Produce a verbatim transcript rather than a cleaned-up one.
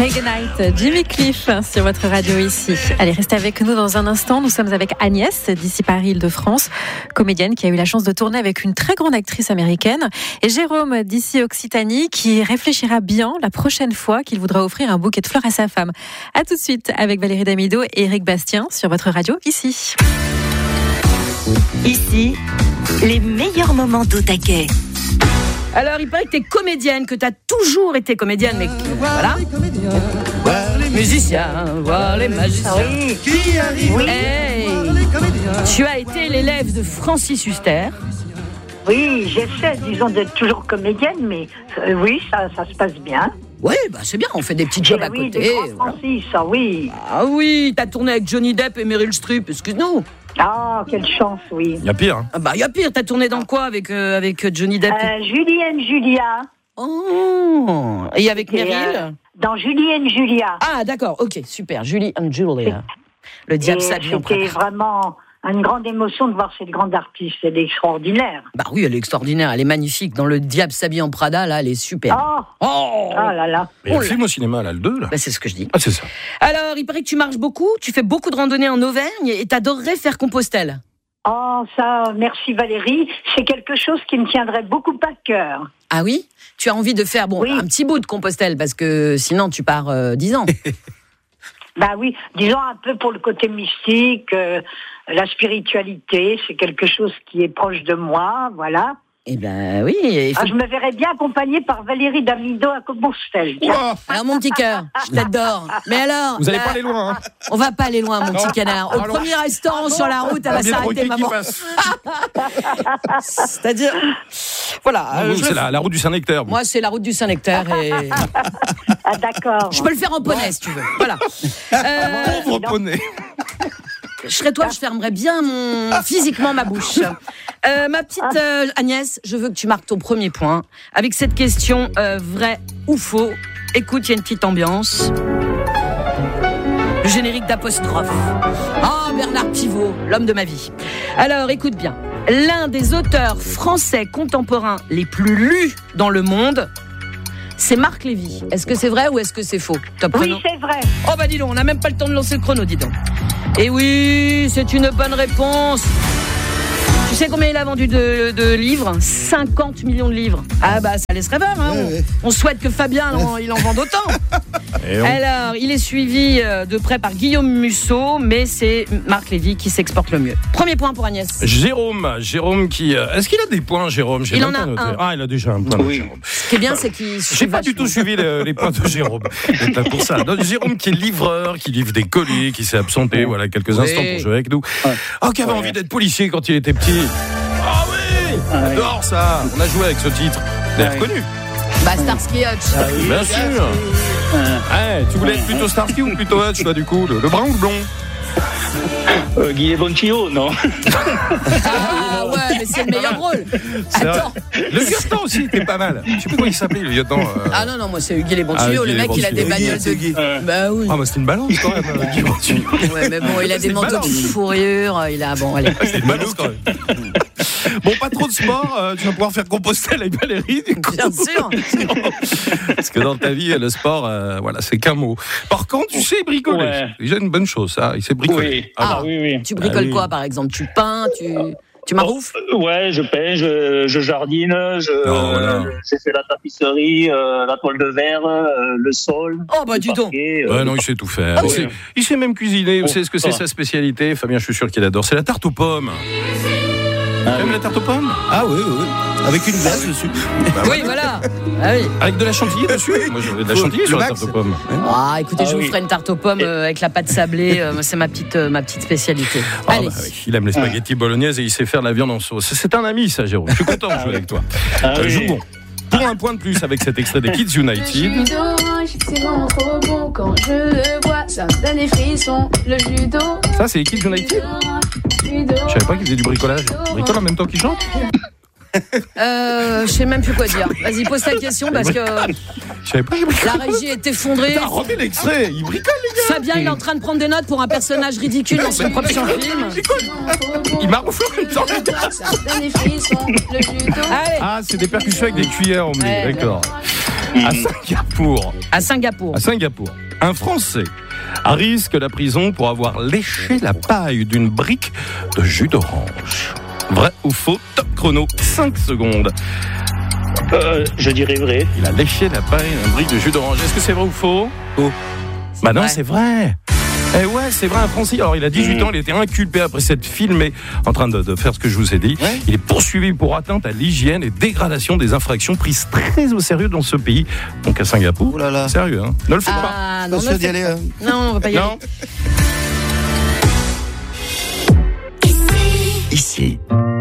Reggae Night, Jimmy Cliff sur votre radio ici. Allez, restez avec nous dans un instant. Nous sommes avec Agnès d'ici Paris, Île-de-France, comédienne qui a eu la chance de tourner avec une très grande actrice américaine, et Jérôme d'ici Occitanie qui réfléchira bien la prochaine fois qu'il voudra offrir un bouquet de fleurs à sa femme. À tout de suite avec Valérie Damido et Éric Bastien sur votre radio ici. Ici, les meilleurs moments d'Au-Taquet. Alors, il paraît que t'es comédienne, que t'as toujours été comédienne, mais que, voilà. Voir les Musiciens, voir les magiciens. Oui. qui arrivent. Oui. Hey, tu as été l'élève de Francis Huster. Oui, j'essaie, disons, d'être toujours comédienne, mais euh, oui, ça, ça se passe bien. Oui, bah c'est bien, on fait des petits jobs à oui, côté. de grand Francis, ah oui. Ah oui, t'as tourné avec Johnny Depp et Meryl Streep, excuse-nous. Ah, quelle chance, oui. Il y a pire. Hein. Ah bah, il y a pire, t'as tourné dans quoi avec, euh, avec Johnny Depp Euh, Julie and Julia. Oh, et avec Et, Meryl euh, Dans Julie and Julia. Ah, d'accord, ok, super, Julie and Julia. Le diable s'habille en C'était prêtre. vraiment une grande émotion de voir cette grande artiste, elle est extraordinaire. Bah oui, elle est extraordinaire, elle est magnifique. Dans Le diable s'habille en Prada, là, elle est super. Oh, Oh, oh là là. Mais il y a Oh le là. film au cinéma, là, le deux, là. Bah, c'est ce que je dis. Ah, c'est ça. Alors, il paraît que tu marches beaucoup, tu fais beaucoup de randonnées en Auvergne et t'adorerais faire Compostelle. Oh, ça, merci Valérie. C'est quelque chose qui me tiendrait beaucoup à cœur. Ah oui? Tu as envie de faire bon Oui. un petit bout de Compostelle parce que sinon tu pars euh, dix ans. Bah oui, disons un peu pour le côté mystique, euh, la spiritualité, c'est quelque chose qui est proche de moi, voilà. Eh ben oui. il faut- Ah, je me verrais bien accompagnée par Valérie Damido à Compostelle. Ouah, Alors mon petit cœur, je t'adore. Mais alors, vous n'allez là, pas aller loin, hein. on va pas aller loin, mon petit canard. Au Alors- premier restaurant sur la route, elle va Combien de s'arrêter, roquets qui maman. passent. C'est-à-dire, voilà. Ah, euh, vous, je c'est le- la, la route du Saint-Nectaire. vous. Moi, c'est la route du Saint-Nectaire et Ah d'accord. je peux le faire en poney si tu veux. Voilà. Euh, Pauvre poney. Je serais toi, je fermerais bien mon... physiquement ma bouche. Euh, ma petite euh, Agnès, je veux que tu marques ton premier point avec cette question euh, vrai ou faux. Écoute, il y a une petite ambiance. Le générique d'apostrophe. Ah, Bernard Pivot, l'homme de ma vie. Alors, écoute bien. L'un des auteurs français contemporains les plus lus dans le monde, c'est Marc Lévy. Est-ce que c'est vrai ou est-ce que c'est faux? Top Oui, chrono. c'est vrai. Oh bah dis donc, on n'a même pas le temps de lancer le chrono, dis donc. Et oui, c'est une bonne réponse. Tu sais combien il a vendu de, de livres? cinquante millions de livres. Ah bah ça laisse rêveur, hein. Ouais, on, ouais. on souhaite que Fabien en, il en vende autant. Et on- Alors, il est suivi euh, de près par Guillaume Musso, mais c'est Marc Lévy qui s'exporte le mieux. Premier point pour Agnès. Jérôme, Jérôme qui... euh, Est-ce qu'il a des points, Jérôme? J'ai Il même en pas a noté. un. Ah, il a déjà un point, Oui. Jérôme. Ce qui est bien, c'est qu'il suit J'ai pas du tout vachement. suivi les, les points de Jérôme. C'est peut-être pour ça. Donc, Jérôme qui est livreur, qui livre des colis, qui s'est absenté voilà, quelques Oui. instants pour jouer avec nous. Oh, qui avait envie d'être policier quand il était petit. Ah oui, j'adore ça. On a joué avec ce titre. Vous l'avez reconnu? Bah, Starsky Hutch. Bien sûr. Ouais, tu voulais être plutôt Starsky ou plutôt Hutch, toi, du coup? Le, le brun ou le blond? Euh, Guy Boncillo, non. Ah ouais, mais c'est le meilleur rôle. C'est vrai. Attends. Le lieutenant aussi était pas mal. Je sais plus comment il s'appelait, le lieutenant. euh. Ah non, non, moi c'est Guy Les Bons Ah, Tuyaux. Guy Le Les mec, il a Bons des Tuyaux. bagnoles C'est Guy. de... Bah oui. Ah, bah c'était une balance quand même, euh, Guy Boncillo. Ouais, mais bon, il a C'est des manteaux balance. de fourrure. Il a... Bon, allez. C'était une balance quand même. Bon, pas trop de sport, euh, tu vas pouvoir faire Compostelle avec Valérie, du coup. Bien sûr. Parce que dans ta vie, le sport, euh, voilà, c'est qu'un mot. Par contre, tu sais bricoler. Ouais. C'est déjà une bonne chose, ça. Il sait bricoler. Oui. Ah, Ah, oui, oui. Tu bricoles Ah oui. quoi, par exemple? Tu peins, tu... Tu maroufles? Euh, Ouais, je peins, je, je jardine, je, Oh, voilà. j'ai fait la tapisserie, euh, la toile de verre, euh, le sol. Oh, bah, le dis donc. parquet, euh, Ouais, non, il sait tout faire. Ah il, oui. sait, il sait même cuisiner. Vous Oh, savez ce que c'est ça. sa spécialité? Fabien, je suis sûr qu'il adore. C'est la tarte aux pommes. Tu aimes la tarte aux pommes? Ah oui, oui, oui. Avec une glace dessus. Oui, voilà. Ah oui. Avec de la chantilly dessus? Moi, j'aurais de la Faut- chantilly le sur la max. tarte aux pommes. Ah, écoutez, Ah je vous oui. ferai une tarte aux pommes euh, avec la pâte sablée. euh, c'est ma petite, euh, ma petite spécialité. Ah, Allez. bah oui, il aime les spaghettis bolognaises et il sait faire de la viande en sauce. C'est un ami, ça, Jérôme. Je suis content de jouer avec toi. Ah Euh, oui. jouons. Pour un point de plus avec cet extrait des Kids Le United. judo, c'est vraiment trop bon quand je le vois, ça me donne des frissons. Le judo, Ça, c'est les Kids United? judo. Je savais pas qu'ils faisaient du bricolage. Ils bricolent en même temps qu'ils chantent? Euh, je sais même plus quoi dire. Vas-y, pose ta question parce que Je savais pas qu'ils la bricolaient. régie est effondrée. Putain, remets l'extrait. Ils bricolent, les gars. Fabien, il est en train de prendre des notes pour un personnage ridicule dans son propre film. Ils marouflent en même temps. Ça me donne des frissons. Le judo. Allez. Ah, c'est des percussions avec des cuillères emmenées. Ouais. D'accord. À Singapour. À Singapour. À Singapour. Un Français risque la prison pour avoir léché la paille d'une brique de jus d'orange. Vrai ou faux? Top chrono, cinq secondes. Euh, je dirais vrai. Il a léché la paille d'une brique de jus d'orange. Est-ce que c'est vrai ou faux? Oh. Bah non, vrai. c'est vrai. Eh ouais, c'est vrai, un Français. Alors, il a dix-huit Mmh. ans, il a été inculpé après s'être filmé en train de, de faire ce que je vous ai dit. Ouais. Il est poursuivi pour atteinte à l'hygiène et dégradation des infractions prises très au sérieux dans ce pays. Donc à Singapour. Oh là là. Sérieux, hein. Ne le faites pas. Ah, non, Attention ne d'y faites aller. pas. euh. Non, on va pas y Non. aller. Ici.